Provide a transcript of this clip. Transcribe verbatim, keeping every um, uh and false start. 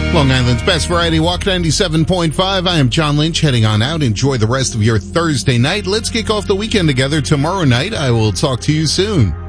Long Island's best variety walk ninety-seven point five. I am John Lynch heading on out. Enjoy the rest of your Thursday night. Let's kick off the weekend together tomorrow night. I will talk to you soon.